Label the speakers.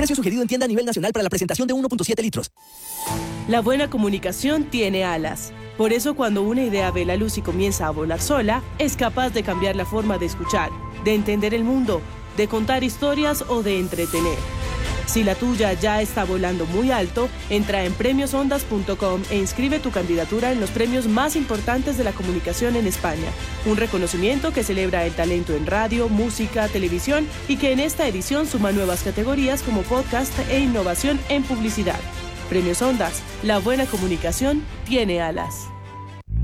Speaker 1: Precio sugerido en tienda a nivel nacional para la presentación de 1.7 litros.
Speaker 2: La buena comunicación tiene alas. Por eso cuando una idea ve la luz y comienza a volar sola, es capaz de cambiar la forma de escuchar, de entender el mundo, de contar historias o de entretener. Si la tuya ya está volando muy alto, entra en premiosondas.com e inscribe tu candidatura en los premios más importantes de la comunicación en España. Un reconocimiento que celebra el talento en radio, música, televisión y que en esta edición suma nuevas categorías como podcast e innovación en publicidad. Premios Ondas, la buena comunicación tiene alas.